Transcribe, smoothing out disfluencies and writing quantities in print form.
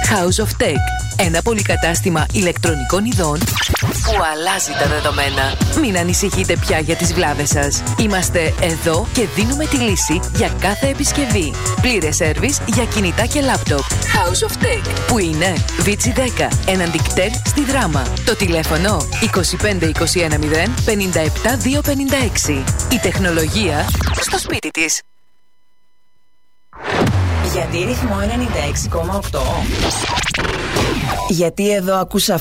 House of Tech. Ένα πολυκατάστημα ηλεκτρονικών ειδών που αλλάζει τα δεδομένα. Μην ανησυχείτε πια για τις βλάβες σας. Είμαστε εδώ και δίνουμε τη λύση για κάθε επισκευή. Πλήρες σέρβις για κινητά και λάπτοπ. House of Tech, που είναι Βίτσι 10, έναντι κτέλ στη Δράμα. Το τηλέφωνο 25210 57256. Η τεχνολογία στο σπίτι της. Γιατί ρυθμό 96,8? Γιατί εδώ ακούσα